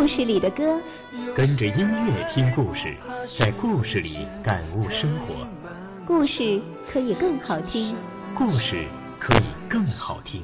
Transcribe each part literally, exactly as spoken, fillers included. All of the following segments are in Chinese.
故事里的歌， 跟着音乐听故事，在故事里感悟生活。 故事可以更好听， 故事可以更好听。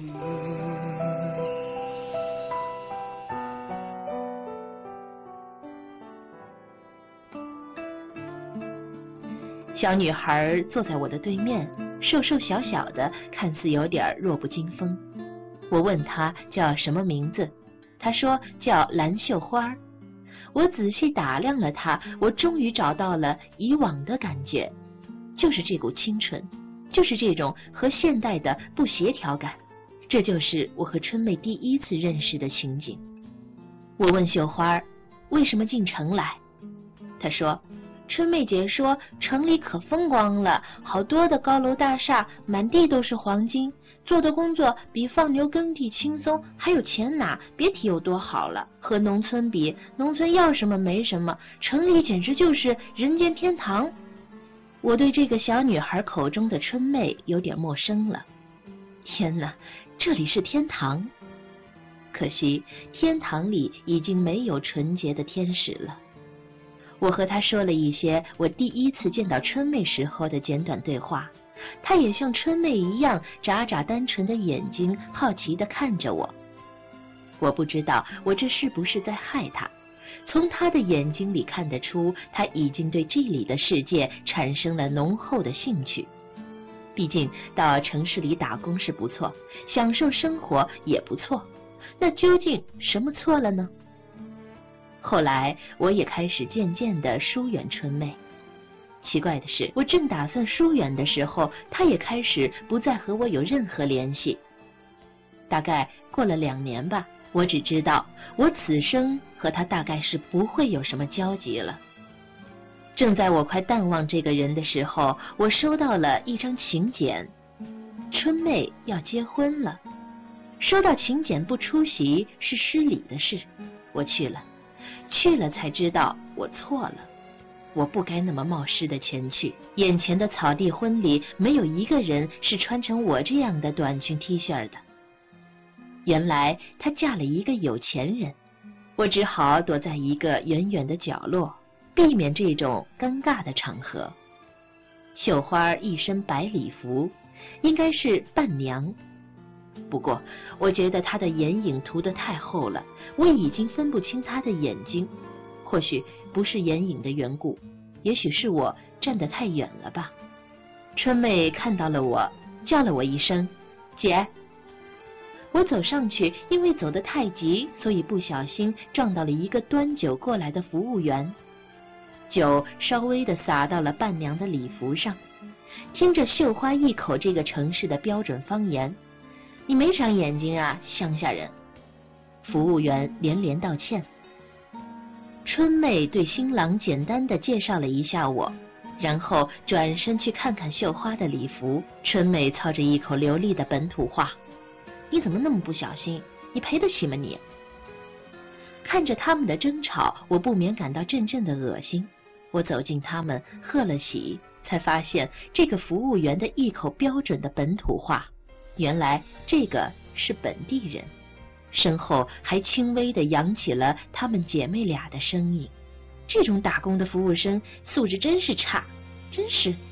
小女孩坐在我的对面，瘦瘦小小的，看似有点弱不禁风。我问她叫什么名字，她说叫蓝秀花。我仔细打量了她，我终于找到了以往的感觉，就是这股清纯，就是这种和现代的不协调感。这就是我和春妹第一次认识的情景。我问秀花为什么进城来，她说春妹姐说城里可风光了，好多的高楼大厦，满地都是黄金，做的工作比放牛耕地轻松，还有钱拿，别提有多好了。和农村比，农村要什么没什么，城里简直就是人间天堂。我对这个小女孩口中的春妹有点陌生了。天哪，这里是天堂？可惜天堂里已经没有纯洁的天使了。我和她说了一些我第一次见到春妹时候的简短对话，她也像春妹一样眨眨单纯的眼睛，好奇地看着我。我不知道我这是不是在害她，从她的眼睛里看得出，她已经对这里的世界产生了浓厚的兴趣。毕竟到城市里打工是不错，享受生活也不错，那究竟什么错了呢？后来我也开始渐渐地疏远春妹。奇怪的是，我正打算疏远的时候，她也开始不再和我有任何联系。大概过了两年吧，我只知道我此生和她大概是不会有什么交集了。正在我快淡忘这个人的时候，我收到了一张请柬，春妹要结婚了。收到请柬不出席是失礼的事，我去了。去了才知道我错了，我不该那么冒失的前去。眼前的草地婚礼没有一个人是穿成我这样的短裙 T 恤的。原来她嫁了一个有钱人，我只好躲在一个远远的角落，避免这种尴尬的场合。秀花一身白礼服，应该是伴娘。不过我觉得她的眼影涂得太厚了，我已经分不清她的眼睛。或许不是眼影的缘故，也许是我站得太远了吧。春妹看到了我，叫了我一声姐。我走上去，因为走得太急，所以不小心撞到了一个端酒过来的服务员，酒稍微地洒到了伴娘的礼服上。听着绣花一口这个城市的标准方言，你没长眼睛啊，乡下人。服务员连连道歉。春妹对新郎简单地介绍了一下我，然后转身去看看绣花的礼服。春妹操着一口流利的本土话，你怎么那么不小心，你赔得起吗你？看着他们的争吵，我不免感到阵阵的恶心。我走近他们，贺了喜，才发现这个服务员的一口标准的本土话，原来这个是本地人，身后还轻微地扬起了她们姐妹俩的声音。这种打工的服务生素质真是差，真是